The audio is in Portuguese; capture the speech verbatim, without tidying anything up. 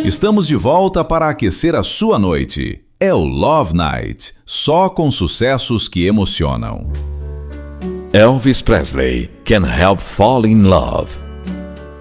Estamos de volta para aquecer a sua noite. É o Love Night, só com sucessos que emocionam. Elvis Presley, Can't Help Falling in Love.